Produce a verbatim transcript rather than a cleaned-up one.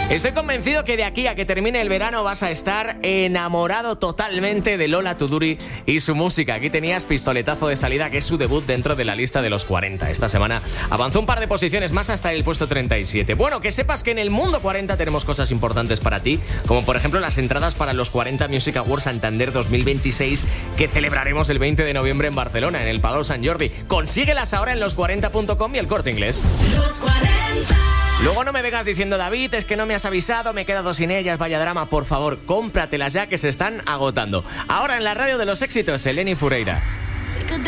Estoy convencido que de aquí a que termine el verano vas a estar enamorado totalmente de Lola Tuduri y su música. Aquí tenías Pistoletazo de Salida, que es su debut dentro de la lista de los cuarenta. Esta semana avanzó un par de posiciones más hasta el puesto treinta y siete. Bueno, que sepas que en el Mundo cuarenta tenemos cosas importantes para ti, como por ejemplo las entradas para los cuarenta Music Awards Santander dos mil veintiséis, que celebraremos el veinte de noviembre en Barcelona, en el Palau Sant Jordi. Consíguelas ahora en los cuarenta punto com y El Corte Inglés. Los cuarenta. Luego no me vengas diciendo, David, es que no me has avisado, me he quedado sin ellas, vaya drama. Por favor, cómpratelas ya, que se están agotando. Ahora en la radio de los éxitos, Eleni Foureira.